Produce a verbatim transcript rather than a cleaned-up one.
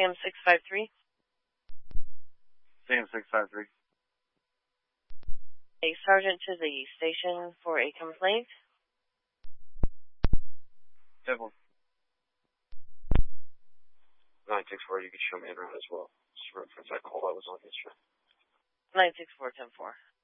Sam six five three. Sam six five three. A sergeant to the station for a complaint. ten four. nine six four, you can show me around as well. Just reference that call I was on yesterday. nine six four, ten four.